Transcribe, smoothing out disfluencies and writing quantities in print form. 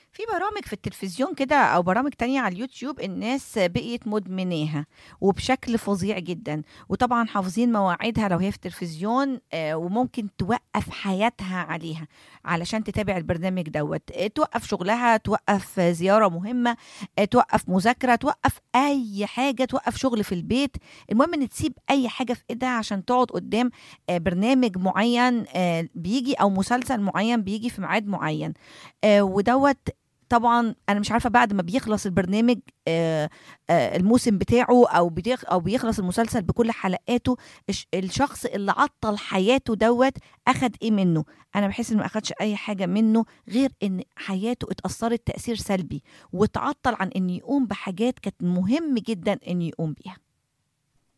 في برامج في التلفزيون كده أو برامج تانية على اليوتيوب الناس بقيت مدمناها وبشكل فظيع جدًا، وطبعًا حافظين مواعيدها لو هي في التلفزيون وممكن توقّف حياتها عليها علشان تتابع البرنامج دوّة، توقّف شغلها، توقّف زيارة مهمة، توقّف مذاكرة، توقّف أي حاجة، توقّف شغل في البيت، المهم إن تسيب أي حاجة في إيدها عشان تقعد قدّام برنامج معيّن بييجي أو مسلسل معيّن بييجي في ميعاد معيّن. ودوّة طبعًا أنا مش عارفة بعد ما بيخلص البرنامج الموسم بتاعه أو بيخلص المسلسل بكل حلقاته، الشخص اللي عطّل حياته دوّة أخد إيه منّه؟ أنا باحس إنه ما أخدش أي حاجة منّه غير إن حياته اتأثّرت تأثير سلبي، واتعطّل عن إنه يقوم بحاجات كانت مهم جدًا إنه يقوم بيها.